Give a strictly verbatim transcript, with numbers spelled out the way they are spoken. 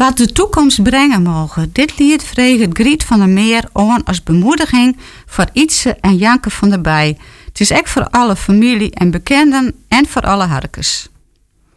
Wat de toekomst brengen mogen. Dit lied vreeg het Griet van der Meer aan als bemoediging voor Ietse en Janke van der Bij. Het is echt voor alle familie en bekenden en voor alle harkes.